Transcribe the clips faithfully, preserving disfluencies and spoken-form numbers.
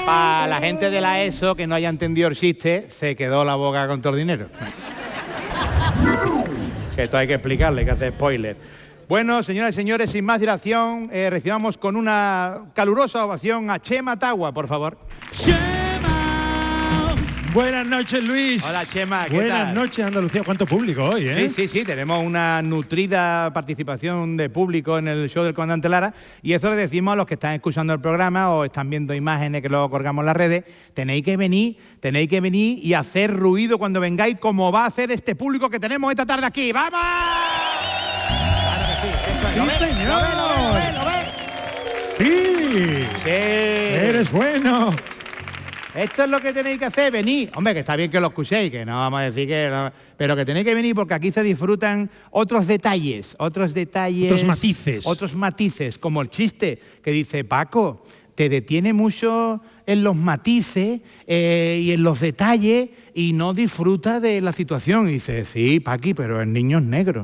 Para la gente de la ESO que no haya entendido el chiste, se quedó la boca con todo el dinero. Que esto hay que explicarle, hay que hacer spoiler. Bueno, señoras y señores, sin más dilación, eh, recibamos con una calurosa ovación a Chema Tagua, por favor. ¡Chema! Buenas noches, Luis. Hola, Chema, ¿qué Buenas tal? noches, Andalucía. ¿Cuánto público hoy, eh? Sí, sí, sí, tenemos una nutrida participación de público en el show del Comandante Lara y eso le decimos a los que están escuchando el programa o están viendo imágenes que luego colgamos en las redes, tenéis que venir, tenéis que venir y hacer ruido cuando vengáis como va a hacer este público que tenemos esta tarde aquí. ¡Vamos! ¡Sí, ¿Lo ves? señor! ¿Lo ves? ¿Lo ves? ¿Lo ves? ¡Sí! Sí. ¡Eres bueno! Esto es lo que tenéis que hacer, venid. Hombre, que está bien que lo escuchéis, que no vamos a decir que... No, pero que tenéis que venir porque aquí se disfrutan otros detalles, otros detalles... Otros matices. Otros matices, como el chiste que dice Paco, te detiene mucho en los matices eh, y en los detalles y no disfruta de la situación. Y dice, sí, Paqui, pero el niño es negro.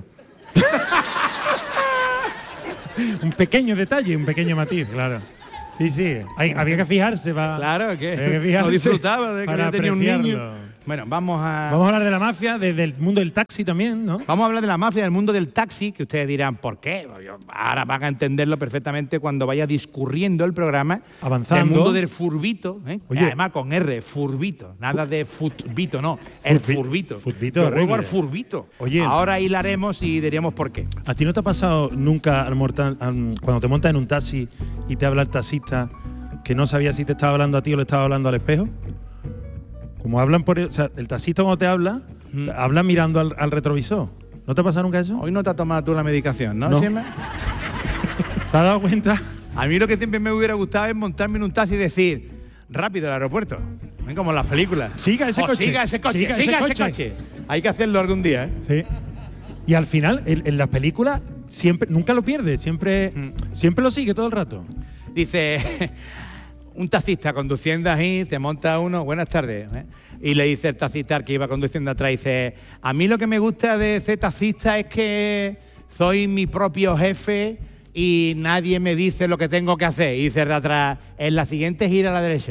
Un pequeño detalle, un pequeño matiz, claro. Sí, sí, hay, había que fijarse para... Claro, que, que fijarse no disfrutaba de que para tenía un apreciarlo. niño. Bueno, vamos a... Vamos a hablar de la mafia, desde el mundo del taxi también, ¿no? Vamos a hablar de la mafia del mundo del taxi, que ustedes dirán, ¿por qué? Ahora van a entenderlo perfectamente cuando vaya discurriendo el programa. Avanzando. Del mundo del furbito, ¿eh? Oye. Además con R, furbito. Nada de futbito, no. El Furbi- furbito. futbito Yo juego horrible. al furbito. Oye. Ahora hilaremos y diríamos por qué. ¿A ti no te ha pasado nunca al mortal- al- cuando te montas en un taxi y te habla el taxista que no sabía si te estaba hablando a ti o le estaba hablando al espejo? Como hablan por el, o sea, el taxista cuando te habla, Mm. habla mirando al, al retrovisor. ¿No te ha pasado nunca eso? Hoy no te has tomado tú la medicación, ¿no? No. Chema? ¿Te has dado cuenta? A mí lo que siempre me hubiera gustado es montarme en un taxi y decir, rápido al aeropuerto. ¿Ven? Como en las películas. Siga ese O coche. Siga ese coche, Siga siga, ese ese coche. coche. Hay que hacerlo algún día, ¿eh? Sí. Y al final, en, en las películas, siempre, nunca lo pierde, siempre, Mm. siempre lo sigue todo el rato. Dice, un taxista conduciendo ahí, se monta uno, buenas tardes, ¿eh? Y le dice el taxista que iba conduciendo atrás, dice, a mí lo que me gusta de ser taxista es que soy mi propio jefe y nadie me dice lo que tengo que hacer. Y dice el de atrás, en la siguiente gira a la derecha.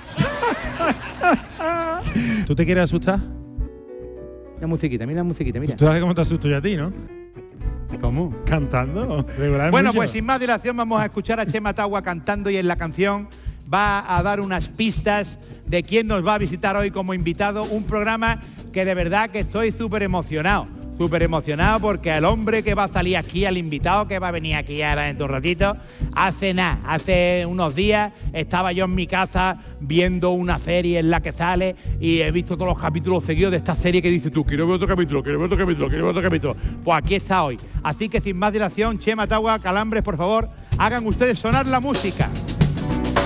¿Tú te quieres asustar? La musiquita, mira la musiquita, mira. Tú sabes cómo te asusto yo a ti, ¿no? ¿Cómo? Cantando. regular Bueno, mucho. pues sin más dilación vamos a escuchar a Chema Tagua cantando y en la canción va a dar unas pistas de quién nos va a visitar hoy como invitado. Un programa que de verdad que estoy súper emocionado. Súper emocionado porque al hombre que va a salir aquí, al invitado que va a venir aquí ahora dentro de un ratito, hace nada, hace unos días estaba yo en mi casa viendo una serie en la que sale y he visto todos los capítulos seguidos de esta serie que dices tú, quiero ver otro capítulo, quiero ver otro capítulo, quiero ver otro capítulo. Pues aquí está hoy. Así que sin más dilación, Chema Tagua, Calambres, por favor, hagan ustedes sonar la música.